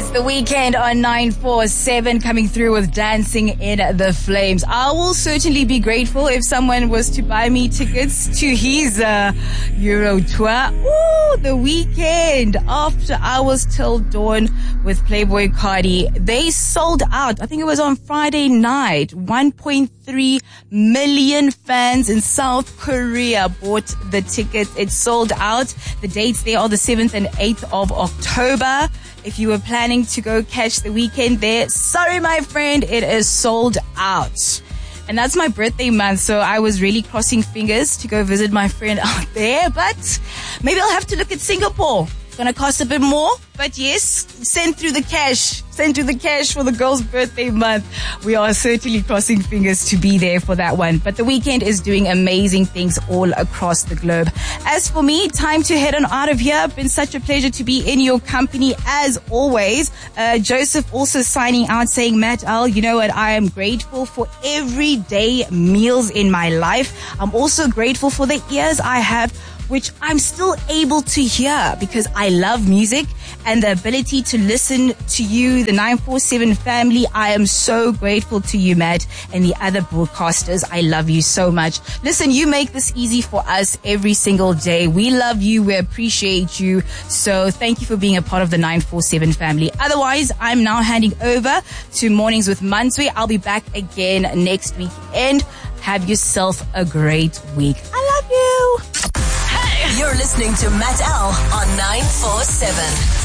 It's the weekend on 947 coming through with Dancing in the Flames. I will certainly be grateful if someone was to buy me tickets to his Euro tour. Ooh, the weekend after hours till dawn with Playboy Cardi. They sold out. I think it was on Friday night. 1.3 million fans in South Korea bought the tickets. It sold out. The dates there are the 7th and 8th of October. If you were planning to go catch the weekend there, sorry, my friend, it is sold out. And that's my birthday month, so I was really crossing fingers to go visit my friend out there. But maybe I'll have to look at Singapore. It's gonna cost a bit more, but yes, send through the cash. Send through the cash for the girl's birthday month. We are certainly crossing fingers to be there for that one. But the weekend is doing amazing things all across the globe. As for me, time to head on out of here. Been such a pleasure to be in your company as always. Joseph also signing out saying, Matt L, you know what? I am grateful for everyday meals in my life. I'm also grateful for the ears I have, which I'm still able to hear because I love music and the ability to listen to you, the 947 family. I am so grateful to you, Matt, and the other broadcasters. I love you so much. Listen, you make this easy for us every single day. We love you. We appreciate you. So thank you for being a part of the 947 family. Otherwise, I'm now handing over to Mornings with Mansui. I'll be back again next weekend. Have yourself a great week. I love you. You're listening to Matt L on 947.